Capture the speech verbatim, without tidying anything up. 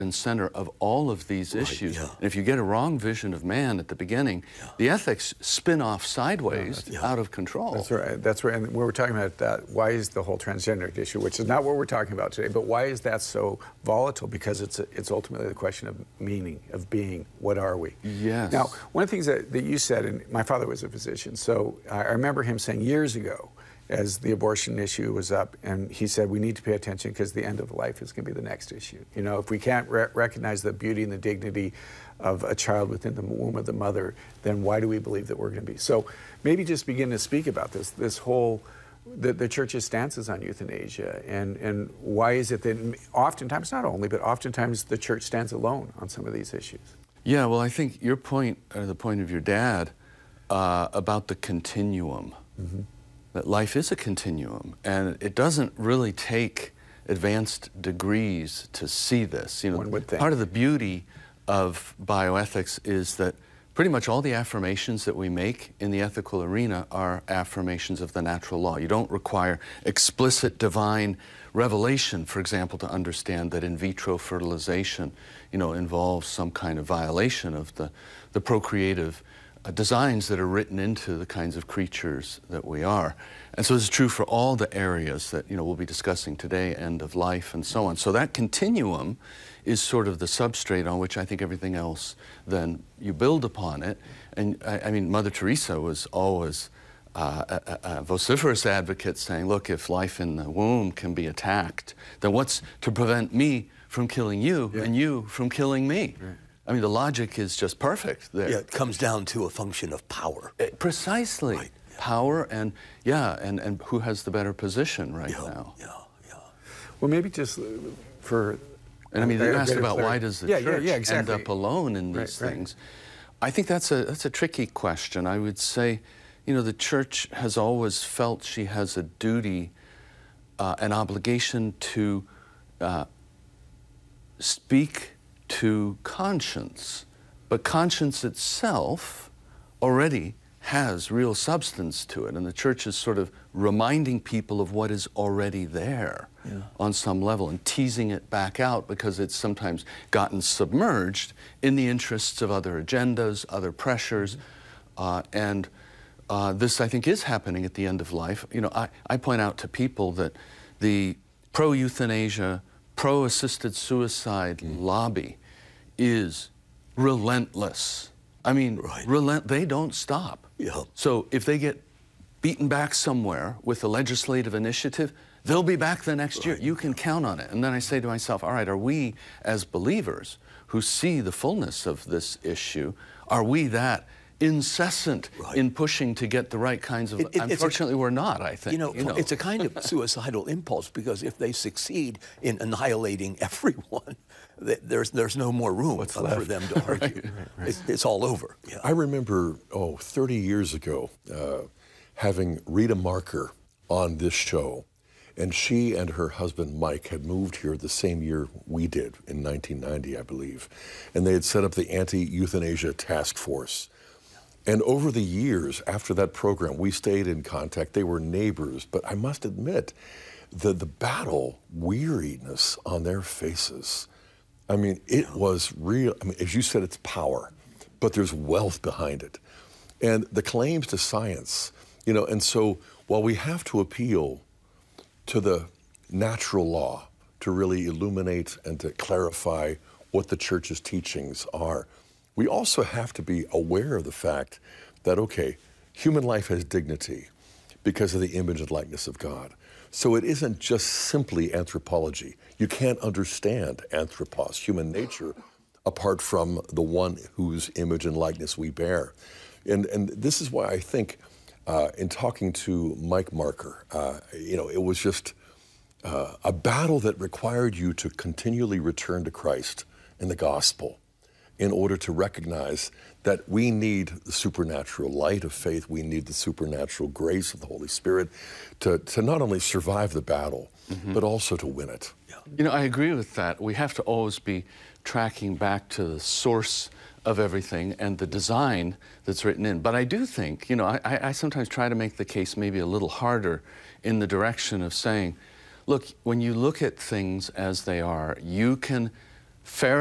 and center of all of these Right, issues. yeah. And if you get a wrong vision of man at the beginning, Yeah. the ethics spin off sideways, Yeah. out of control. That's right. That's right. And when we're talking about that, why is the whole transgender issue, which is not what we're talking about today, but why is that so volatile? Because it's a, it's ultimately the question of meaning, of being. What are we? Yes. Now, one of the things that, that you said, and my father was a physician, so I remember him saying years ago, as the abortion issue was up, and he said, we need to pay attention because the end of life is going to be the next issue. You know, if we can't re recognize the beauty and the dignity of a child within the womb of the mother, then why do we believe that we're going to be? So maybe just begin to speak about this, this whole, the, the church's stances on euthanasia, and, and why is it that oftentimes, not only, but oftentimes the church stands alone on some of these issues? Yeah, well, I think your point, or the point of your dad, uh, about the continuum, mm-hmm. that life is a continuum, and it doesn't really take advanced degrees to see this. You know, One would think. Part of the beauty of bioethics is that pretty much all the affirmations that we make in the ethical arena are affirmations of the natural law. You don't require explicit divine revelation, for example, to understand that in vitro fertilization, you know, involves some kind of violation of the, the procreative Uh, designs that are written into the kinds of creatures that we are. And so it's true for all the areas that, you know, we'll be discussing today, end of life and so on. So that continuum is sort of the substrate on which I think everything else, then you build upon it. And I, I mean, Mother Teresa was always uh, a, a vociferous advocate saying, look, if life in the womb can be attacked, then what's to prevent me from killing you, yeah. and you from killing me? Right. I mean, the logic is just perfect there. Yeah, it comes down to a function of power. Uh, precisely. Right. Yeah. Power and, yeah, and, and who has the better position right yeah, now. Yeah, yeah. Well, maybe just for... And I mean, you asked about clarity. why does the yeah, church yeah, yeah, exactly. end up alone in Right, these right. things? I think that's a, that's a tricky question. I would say, you know, the church has always felt she has a duty, uh, an obligation to uh, speak to conscience, but conscience itself already has real substance to it, and the church is sort of reminding people of what is already there yeah. on some level and teasing it back out because it's sometimes gotten submerged in the interests of other agendas, other pressures, mm-hmm. uh, and uh, this, I think, is happening at the end of life. You know, I, I point out to people that the pro-euthanasia, pro-assisted suicide mm. lobby is relentless. I mean, right. relent they don't stop. Yeah. So if they get beaten back somewhere with a legislative initiative, they'll be back the next right. year. You can count on it. And then I say to myself, all right, are we as believers who see the fullness of this issue, are we that incessant right. in pushing to get the right kinds of... It, it, unfortunately, a, we're not, I think. You know, you know, it's a kind of suicidal impulse because if they succeed in annihilating everyone, there's there's no more room What's for left? them to argue. right, right, right. It's, it's all over. Yeah. I remember, oh, thirty years ago, uh, having Rita Marker on this show, and she and her husband, Mike, had moved here the same year we did, in nineteen ninety, I believe, and they had set up the Anti-Euthanasia Task Force. And over the years after that program, we stayed in contact. They were neighbors, but I must admit, the, the battle weariness on their faces, I mean, it was real. I mean, as you said, it's power, but there's wealth behind it. And the claims to science, you know, and so while we have to appeal to the natural law to really illuminate and to clarify what the church's teachings are, we also have to be aware of the fact that, okay, human life has dignity because of the image and likeness of God. So it isn't just simply anthropology. You can't understand anthropos, human nature, apart from the one whose image and likeness we bear. And, and this is why I think uh, in talking to Mike Marker, uh, you know, it was just uh, a battle that required you to continually return to Christ and the gospel in order to recognize that we need the supernatural light of faith, we need the supernatural grace of the Holy Spirit to, to not only survive the battle, mm-hmm. but also to win it. Yeah. You know, I agree with that. We have to always be tracking back to the source of everything and the design that's written in. But I do think, you know, I, I sometimes try to make the case maybe a little harder in the direction of saying, look, when you look at things as they are, you can fair